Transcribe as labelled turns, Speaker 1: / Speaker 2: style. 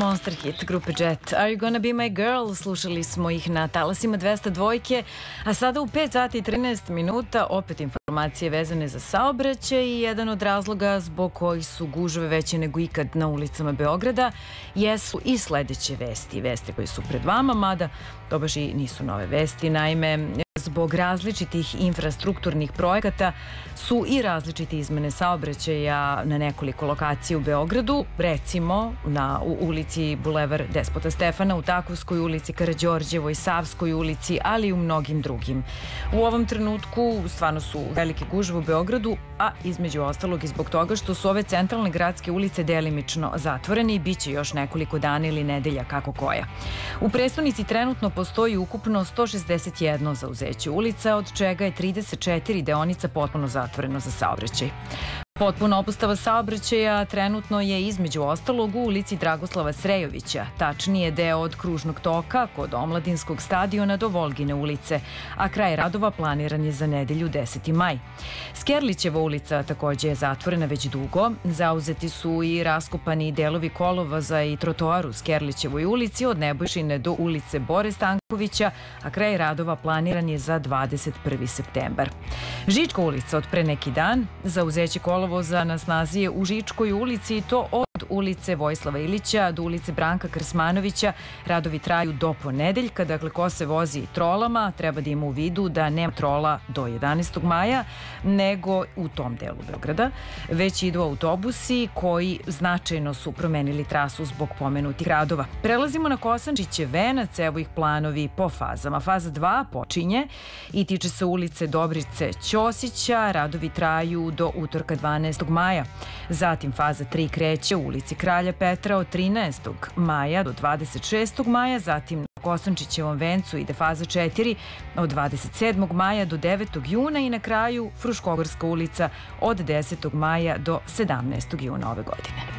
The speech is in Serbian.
Speaker 1: Monster hit grupe Jet. Are you gonna be my girl? Slušali smo ih na talasima 202, a sada u 5 sati i 13 minuta opet informacije vezane za saobraćaj i jedan od razloga zbog kojih su gužve veće nego ikad na ulicama Beograda jesu i sledeće vesti koje su pred vama, mada to baš i nisu nove vesti. Naime, zbog različitih infrastrukturnih projekata su i različite izmene saobraćaja na nekoliko lokacija u Beogradu, recimo u ulici Bulevar Despota Stefana, u Takovskoj ulici, Karađorđevoj, Savskoj ulici, ali i u mnogim drugim. U ovom trenutku stvarno su velike gužve u Beogradu, a između ostalog i zbog toga što su ove centralne gradske ulice delimično zatvorene i bit će još nekoliko dana ili nedelja kako koja. U prestonici trenutno postoji ukupno 161 zauzeće ulica, od čega je 34 deonica potpuno zatvoreno za saobraćaj. Potpuna obustava saobraćaja trenutno je između ostalog u ulici Dragoslava Srejovića, tačnije deo od Kružnog toka kod Omladinskog stadiona do Volgine ulice, a kraj radova planiran je za nedelju 10. maj. Skerlićeva ulica takođe je zatvorena već dugo, zauzeti su i raskopani delovi kolovoza i trotoar u Skerlićevoj ulici od Nebojšine do ulice Bore Stankovića, a kraj radova planiran je za 21. septembar. Žička ulica od pre neki dan, zauzeće kolovoza na snazi je u Žičkoj ulici i to od ulice Vojislava Ilića do ulice Branka Krsmanovića. Radovi traju do ponedeljka, dakle ko se vozi trolama treba da ima u vidu da nema trola do 11. maja, nego u tom delu Beograda. Već idu autobusi koji značajno su promenili trasu zbog pomenutih radova. Prelazimo na Kosančićev venac, evo ih planovi po fazama. Faza 2 počinje i tiče se ulice Dobrice Ćosića, radovi traju do utorka 12. maja. Zatim faza 3 kreće u ulici Kralja Petra od 13. maja do 26. maja, zatim na Kosančićevom vencu ide faza 4 od 27. maja do 9. juna i na kraju Fruškogorska ulica od 10. maja do 17. juna ove godine.